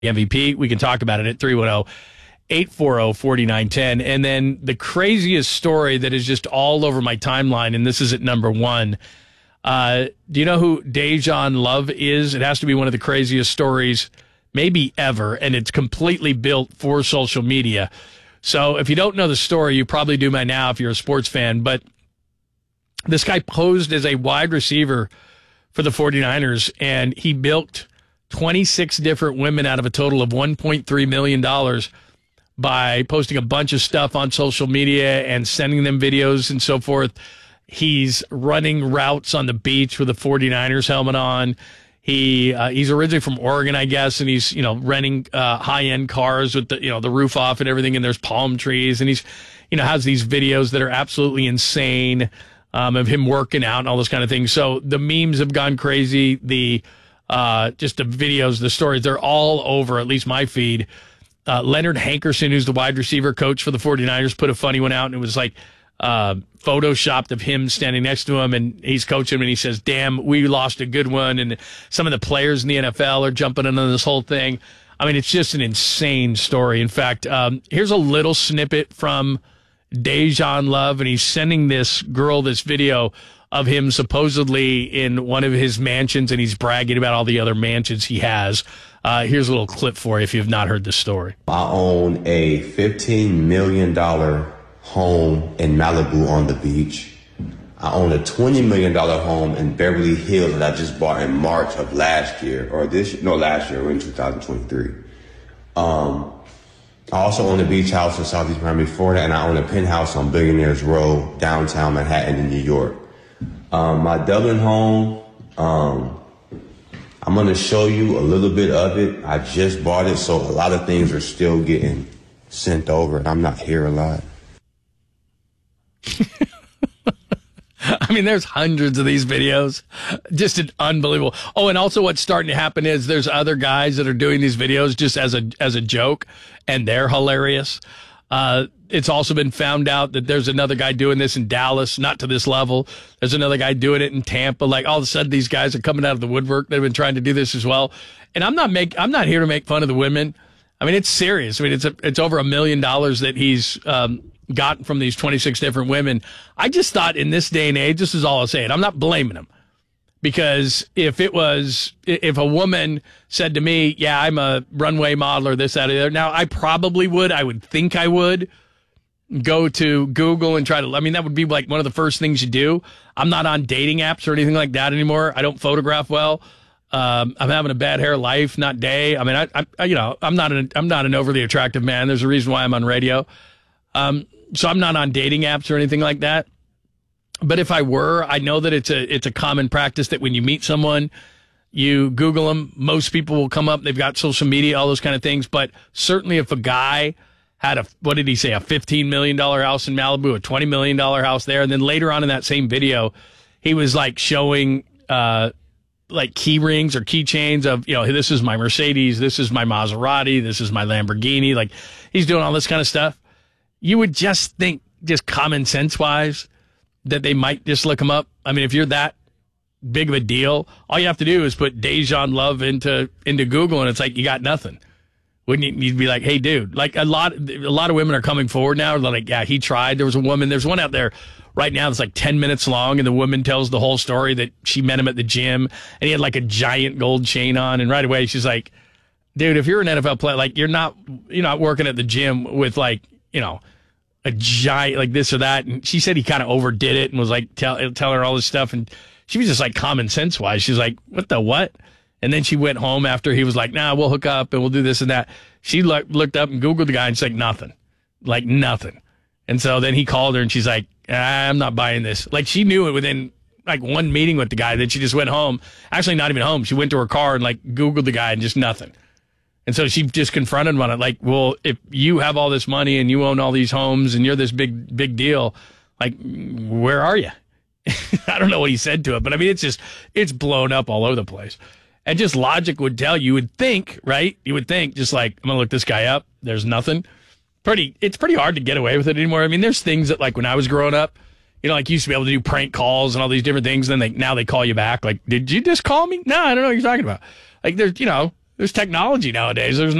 MVP. We can talk about it at 310-840-4910. And then the craziest story that is just all over my timeline, and this is at number one. Do you know who Dejan Love is? It has to be one of the craziest stories maybe ever, and it's completely built for social media. So if you don't know the story, you probably do by now if you're a sports fan. But this guy posed as a wide receiver for the 49ers, and he bilked 26 different women out of a total of $1.3 million by posting a bunch of stuff on social media and sending them videos and so forth. He's running routes on the beach with a 49ers helmet on. He's originally from Oregon, I guess, and he's, renting high-end cars with the roof off and everything, and there's palm trees, and he's, has these videos that are absolutely insane of him working out and all those kind of things. So the memes have gone crazy. Just the videos, the stories, they're all over, at least my feed. Leonard Hankerson, who's the wide receiver coach for the 49ers, put a funny one out, and it was like photoshopped of him standing next to him, and he's coaching him, and he says, damn, we lost a good one, and some of the players in the NFL are jumping into this whole thing. I mean, it's just an insane story. In fact, here's a little snippet from Dejan Love, and he's sending this girl this video of him supposedly in one of his mansions, and he's bragging about all the other mansions he has. Here's a little clip for you if you've not heard this story. I own a $15 million home in Malibu on the beach. I own a $20 million home in Beverly Hills that I just bought in March of last year, last year, we're in 2023. I also own a beach house in Southeast Miami, Florida, and I own a penthouse on Billionaires Row, downtown Manhattan in New York. My Dublin home, I'm going to show you a little bit of it. I just bought it, so a lot of things are still getting sent over, and I'm not here a lot. I mean, there's hundreds of these videos. Just unbelievable. Oh, and also what's starting to happen is there's other guys that are doing these videos just as a joke, and they're hilarious. It's also been found out that there's another guy doing this in Dallas, not to this level. There's another guy doing it in Tampa. Like, all of a sudden, these guys are coming out of the woodwork. They've been trying to do this as well. And I'm not here to make fun of the women. I mean, it's serious. I mean, it's over $1 million that he's gotten from these 26 different women. I just thought in this day and age, this is all I'll say, and I'm not blaming him. Because if a woman said to me, yeah, I'm a runway model or this, that, or the other, now I probably would. I would think I would go to Google and try to, I mean, that would be like one of the first things you do. I'm not on dating apps or anything like that anymore. I don't photograph well. I'm having a bad hair life, not day. I mean, I'm not an overly attractive man. There's a reason why I'm on radio. So I'm not on dating apps or anything like that. But if I were, I know that it's a common practice that when you meet someone, you Google them. Most people will come up. They've got social media, all those kind of things. But certainly if a guy had a $15 million house in Malibu, a $20 million house there, and then later on in that same video, he was like showing like key rings or keychains of, this is my Mercedes, this is my Maserati, this is my Lamborghini. Like, he's doing all this kind of stuff. You would just think, just common sense wise, that they might just look him up. I mean, if you're that big of a deal, all you have to do is put Dejan Love into Google, and it's like you got nothing. Wouldn't you be like, hey, dude? Like a lot of women are coming forward now. They're like, yeah, he tried. There's one out there right now that's like 10 minutes long, and the woman tells the whole story that she met him at the gym, and he had like a giant gold chain on, and right away she's like, dude, if you're an NFL player, like you're not working at the gym with like, a giant like this or that. And she said he kind of overdid it and was like tell her all this stuff, and she was just like common sense wise. She's like, what? And then she went home after he was like, nah, we'll hook up and we'll do this and that. She looked up and Googled the guy, and she's like, nothing. And so then he called her, and she's like, I'm not buying this. Like, she knew it within like one meeting with the guy. Then she just went home. Actually, not even home. She went to her car and like Googled the guy, and just nothing. And so she just confronted him on it. Like, well, if you have all this money and you own all these homes and you're this big deal, like, where are you? I don't know what he said to it, but I mean, it's blown up all over the place. And just logic would tell you would think, right? You would think just like, I'm going to look this guy up. There's nothing. It's pretty hard to get away with it anymore. I mean, there's things that like when I was growing up, like you used to be able to do prank calls and all these different things. And then now they call you back. Like, did you just call me? No, I don't know what you're talking about. Like there's, There's technology nowadays. There's